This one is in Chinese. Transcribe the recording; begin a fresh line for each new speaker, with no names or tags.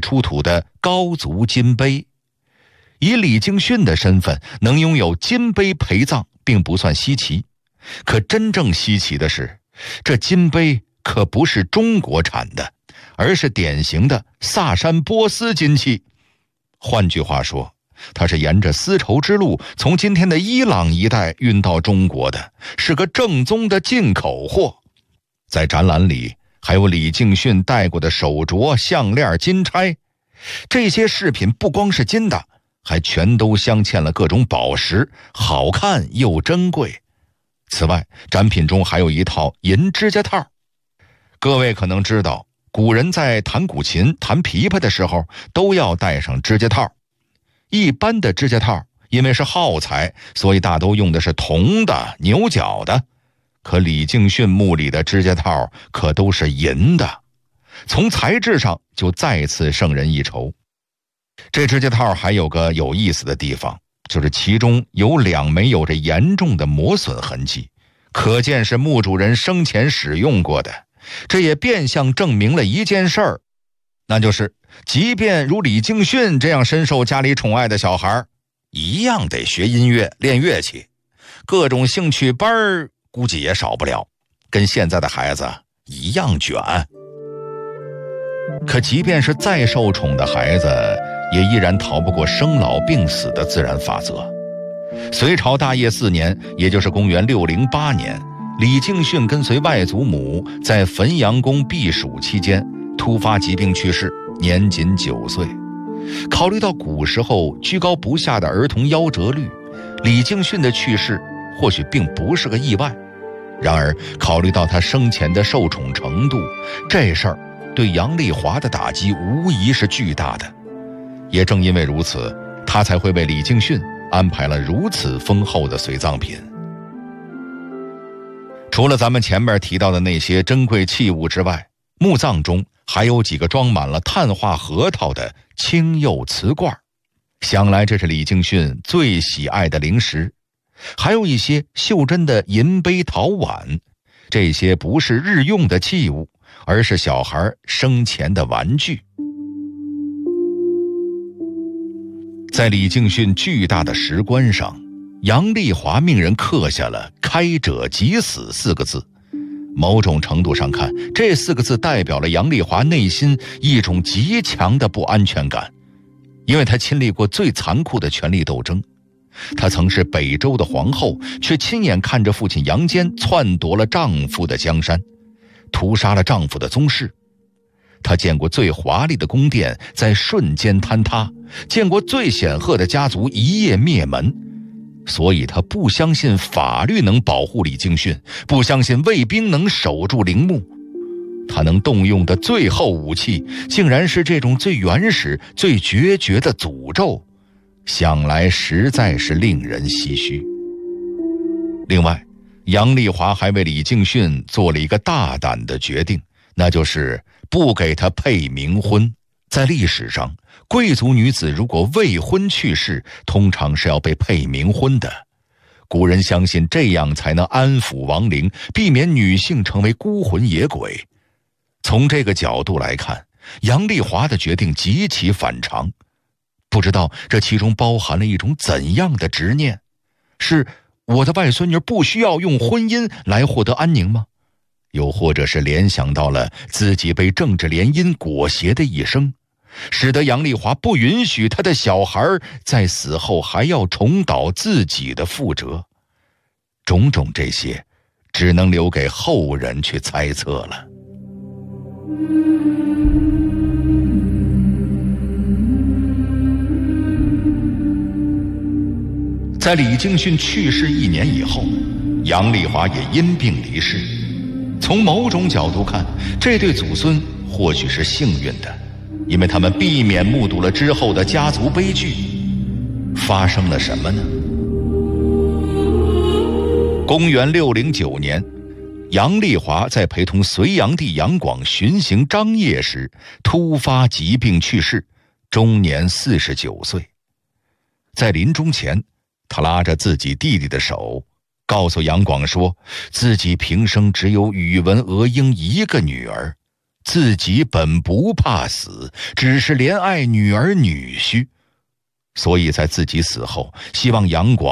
出土的高足金碑。以李敬训的身份能拥有金碑陪葬并不算稀奇，可真正稀奇的是，这金碑可不是中国产的，而是典型的萨珊波斯金器。换句话说，它是沿着丝绸之路从今天的伊朗一带运到中国的，是个正宗的进口货。在展览里还有李敬训戴过的手镯、项链、金钗，这些饰品不光是金的，还全都镶嵌了各种宝石，好看又珍贵。此外，展品中还有一套银指甲套。各位可能知道，古人在弹古琴、弹琵琶的时候都要戴上指甲套。一般的指甲套因为是耗材，所以大都用的是铜的、牛角的。可李敬训墓里的指甲套可都是银的，从材质上就再次胜人一筹。这指甲套还有个有意思的地方，就是其中有2枚有着严重的磨损痕迹，可见是墓主人生前使用过的。这也变相证明了一件事儿，那就是即便如李敬训这样深受家里宠爱的小孩，一样得学音乐、练乐器，各种兴趣班估计也少不了，跟现在的孩子一样卷。可即便是再受宠的孩子，也依然逃不过生老病死的自然法则。隋朝大业4年，也就是公元608年，李敬训跟随外祖母在汾阳宫避暑期间突发疾病去世，年仅9岁。考虑到古时候居高不下的儿童夭折率，李敬训的去世或许并不是个意外。然而考虑到他生前的受宠程度，这事儿对杨丽华的打击无疑是巨大的。也正因为如此，他才会为李敬训安排了如此丰厚的随葬品。除了咱们前面提到的那些珍贵器物之外，墓葬中还有几个装满了碳化核桃的青釉瓷罐，想来这是李敬训最喜爱的零食。还有一些袖珍的银杯陶碗，这些不是日用的器物，而是小孩生前的玩具。在李敬训巨大的石棺上，杨丽华命人刻下了“开者即死”4个字。某种程度上看，这4个字代表了杨丽华内心一种极强的不安全感，因为她亲历过最残酷的权力斗争。她曾是北周的皇后，却亲眼看着父亲杨坚篡夺了丈夫的江山，屠杀了丈夫的宗室。她见过最华丽的宫殿在瞬间坍塌，见过最显赫的家族一夜灭门。所以她不相信法律能保护李敬训，不相信卫兵能守住陵墓。她能动用的最后武器，竟然是这种最原始、最决绝的诅咒，想来实在是令人唏嘘。另外，杨丽华还为李敬训做了一个大胆的决定，那就是不给他配冥婚。在历史上，贵族女子如果未婚去世，通常是要被配冥婚的。古人相信这样才能安抚亡灵，避免女性成为孤魂野鬼。从这个角度来看，杨丽华的决定极其反常。不知道这其中包含了一种怎样的执念？是我的外孙女不需要用婚姻来获得安宁吗？又或者是联想到了自己被政治联姻裹挟的一生，使得杨丽华不允许她的小孩在死后还要重蹈自己的覆辙。种种这些，只能留给后人去猜测了。在李敬训去世1年以后，杨丽华也因病离世。从某种角度看，这对祖孙或许是幸运的，因为他们避免目睹了之后的家族悲剧。发生了什么呢？公元609年，杨丽华在陪同隋炀帝杨广巡行张掖时，突发疾病去世，终年49岁。在临终前，他拉着自己弟弟的手，告诉杨广说，自己平生只有宇文娥英一个女儿， 自己本不怕死，只是怜爱女儿女婿，所以在自己死后，希望杨广